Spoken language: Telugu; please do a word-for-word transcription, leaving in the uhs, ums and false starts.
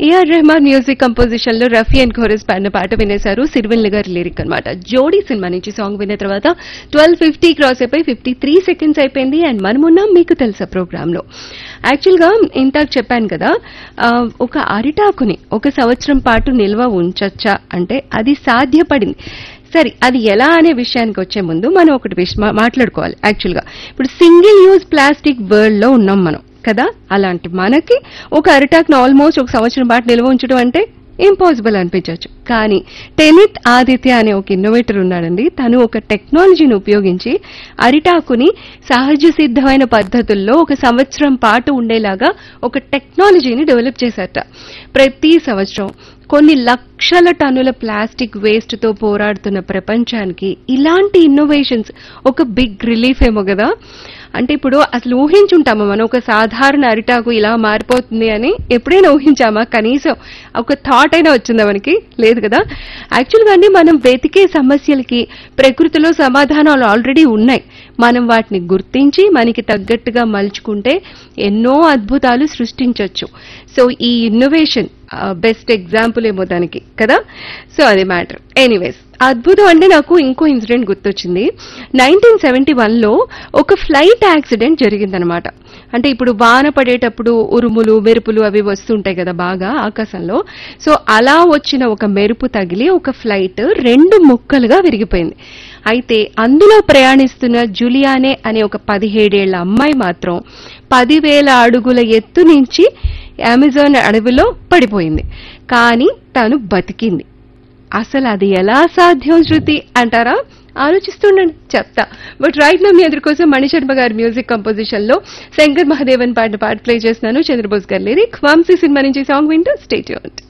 ఏఆర్ రెహమాన్ మ్యూజిక్ కంపోజిషన్ లో రఫీ అండ్ కోరస్ పాడిన పాట వినేశారు. సిరివెన్నెల గారి లిరిక్ అన్నమాట. జోడీ సినిమా నుంచి సాంగ్ విన్న తర్వాత ట్వెల్వ్ ఫిఫ్టీ క్రాస్ అయిపోయి ఫిఫ్టీ త్రీ సెకండ్స్ అయిపోయింది. అండ్ మనమున్నాం మీకు తెలుసా ప్రోగ్రామ్ లో. యాక్చువల్ గా ఇందాక చెప్పాను కదా, ఆ, ఒక అరిటాకుని ఒక సంవత్సరం పాటు నిల్వ ఉంచొచ్చా అంటే అది సాధ్యపడింది. సరే, అది ఎలా అనే విషయానికి వచ్చే ముందు మనం ఒకటి విష మాట్లాడుకోవాలి. యాక్చువల్ గా ఇప్పుడు సింగిల్ యూజ్ ప్లాస్టిక్ వరల్డ్ లో ఉన్నాం మనం కదా. అలాంటి మనకి ఒక అరిటాక్ను ఆల్మోస్ట్ ఒక సంవత్సరం పాటు నిల్వ ఉంచడం అంటే ఇంపాసిబుల్ అనిపించవచ్చు. కానీ టెనిత్ ఆదిత్య అనే ఒక ఇన్నోవేటర్ ఉన్నాడండి. తను ఒక టెక్నాలజీని ఉపయోగించి అరిటాకుని సహజ సిద్ధమైన పద్ధతుల్లో ఒక సంవత్సరం పాటు ఉండేలాగా ఒక టెక్నాలజీని డెవలప్ చేశారట. ప్రతి సంవత్సరం కొన్ని లక్షల టన్నుల ప్లాస్టిక్ వేస్ట్ తో పోరాడుతున్న ప్రపంచానికి ఇలాంటి ఇన్నోవేషన్స్ ఒక బిగ్ రిలీఫ్ ఏమో కదా. అంటే ఇప్పుడు అసలు ఊహించుంటామా మనం ఒక సాధారణ అరిటాకు ఇలా మారిపోతుంది అని? ఎప్పుడైనా ఊహించామా? కనీసం ఒక థాట్ అయినా వచ్చిందా మనకి? లేదు కదా. యాక్చువల్గా అండి, మనం వెతికే సమస్యలకి ప్రకృతిలో సమాధానాలు ఆల్రెడీ ఉన్నాయి. మనం వాటిని గుర్తించి మనకి తగ్గట్టుగా మలుచుకుంటే ఎన్నో అద్భుతాలు సృష్టించవచ్చు. సో ఈ ఇన్నోవేషన్ బెస్ట్ ఎగ్జాంపుల్ ఏమో దానికి కదా. సో అది మ్యాటర్. ఎనీవేస్, అద్భుతం అంటే నాకు ఇంకో ఇన్సిడెంట్ గుర్తొచ్చింది. నైన్టీన్ సెవెంటీ వన్ లో ఒక ఫ్లైట్ యాక్సిడెంట్ జరిగిందనమాట. అంటే ఇప్పుడు వాన పడేటప్పుడు ఉరుములు మెరుపులు అవి వస్తుంటాయి కదా బాగా ఆకాశంలో. సో అలా వచ్చిన ఒక మెరుపు తగిలి ఒక ఫ్లైట్ రెండు ముక్కలుగా విరిగిపోయింది. అయితే అందులో ప్రయాణిస్తున్న జులియానే అనే ఒక పదిహేడేళ్ల అమ్మాయి మాత్రం పదివేల అడుగుల ఎత్తు నుంచి అమెజాన్ అడవిలో పడిపోయింది. కానీ తను బతికింది. అసలు అది ఎలా సాధ్యం శృతి అంటారా? ఆలోచిస్తుండండి, చెప్తా. బట్ రైట్ నా మీ అందరి కోసం మణిశర్మ గారి మ్యూజిక్ కంపోజిషన్ లో శంకర్ మహాదేవన్ పాడిన పాట ప్లే చేస్తున్నాను. చంద్రబోస్ గారి లిరిక్, వంశీ సినిమా నుంచి సాంగ్ వింటూ స్టే ట్యూన్డ్.